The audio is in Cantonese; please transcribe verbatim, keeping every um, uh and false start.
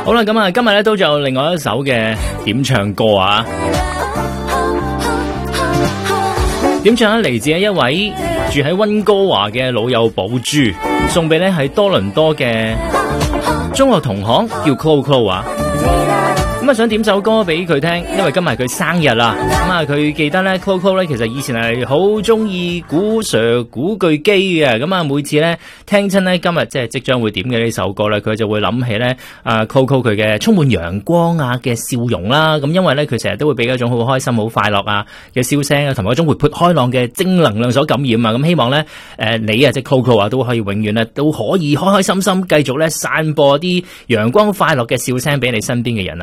好啦，咁啊，今日咧都仲有另外一首嘅點唱歌啊，點唱咧嚟自一位住喺溫哥華嘅老友寶珠，送俾咧係多倫多嘅中學同學叫 Chloe Chloe 啊。咁啊，想點首歌俾佢聽，因為今日係佢生日啦。咁啊，佢記得咧 Chloe Chloe 咧，其實以前係好中意古 Sir 古巨基嘅。咁啊，每次咧聽親咧今日即係即將會點嘅呢首歌咧，佢就會諗起咧啊 Chloe Chloe 佢嘅充滿陽光啊嘅笑容啦。咁因為咧佢成日都會俾一種好開心、好快樂啊嘅笑聲啊，同埋一種活潑開朗嘅正能量所感染啊。咁希望咧誒你啊即係 Chloe Chloe 啊都可以永遠咧都可以開開心心繼續咧散播啲陽光快樂嘅笑聲俾你身邊嘅人啊。